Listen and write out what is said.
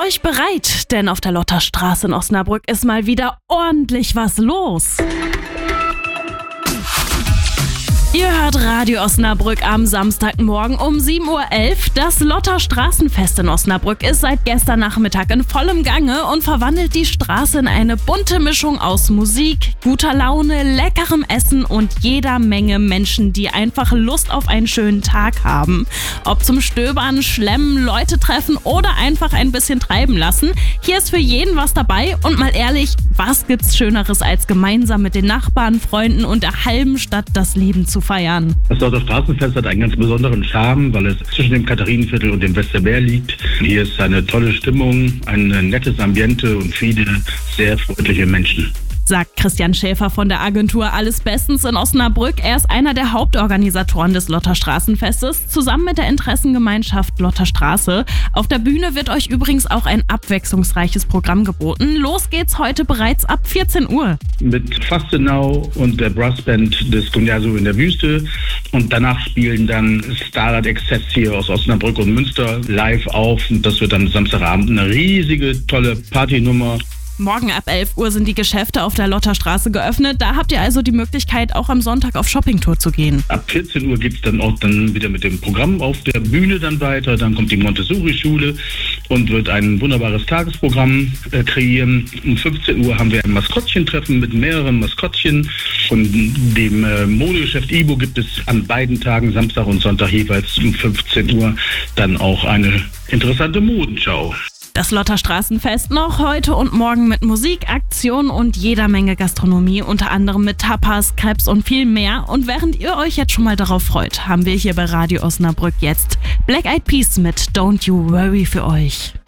euch bereit, denn auf der Lotterstraße in Osnabrück ist mal wieder ordentlich was los. Ihr hört Radio Osnabrück am Samstagmorgen um 7.11 Uhr. Das Lotterstraßenfest in Osnabrück ist seit gestern Nachmittag in vollem Gange und verwandelt die Straße in eine bunte Mischung aus Musik, guter Laune, leckerem Essen und jeder Menge Menschen, die einfach Lust auf einen schönen Tag haben. Ob zum Stöbern, Schlemmen, Leute treffen oder einfach ein bisschen treiben lassen. Hier ist für jeden was dabei und mal ehrlich, was gibt's Schöneres als gemeinsam mit den Nachbarn, Freunden und der halben Stadt das Leben zu feiern. Das Lotterstraßenfest hat einen ganz besonderen Charme, weil es zwischen dem Katharinenviertel und dem Westerberg liegt. Hier ist eine tolle Stimmung, ein nettes Ambiente und viele sehr freundliche Menschen. Sagt Christian Schäfer von der Agentur Alles Bestens in Osnabrück. Er ist einer der Hauptorganisatoren des Lotterstraßenfestes, zusammen mit der Interessengemeinschaft Lotterstraße. Auf der Bühne wird euch übrigens auch ein abwechslungsreiches Programm geboten. Los geht's heute bereits ab 14 Uhr. Mit Fastenau und der Brassband des Gymnasium in der Wüste. Und danach spielen dann Starlight Excess hier aus Osnabrück und Münster live auf. Und das wird am Samstagabend eine riesige, tolle Partynummer. Morgen ab 11 Uhr sind die Geschäfte auf der Lotterstraße geöffnet. Da habt ihr also die Möglichkeit, auch am Sonntag auf Shoppingtour zu gehen. Ab 14 Uhr geht es dann auch wieder mit dem Programm auf der Bühne dann weiter. Dann kommt die Montessori-Schule und wird ein wunderbares Tagesprogramm kreieren. Um 15 Uhr haben wir ein Maskottchentreffen mit mehreren Maskottchen. Von dem Modegeschäft Ibo gibt es an beiden Tagen, Samstag und Sonntag, jeweils um 15 Uhr dann auch eine interessante Modenschau. Das Lotterstraßenfest noch heute und morgen mit Musik, Aktion und jeder Menge Gastronomie, unter anderem mit Tapas, Crepes und viel mehr. Und während ihr euch jetzt schon mal darauf freut, haben wir hier bei Radio Osnabrück jetzt Black Eyed Peas mit Don't You Worry für euch.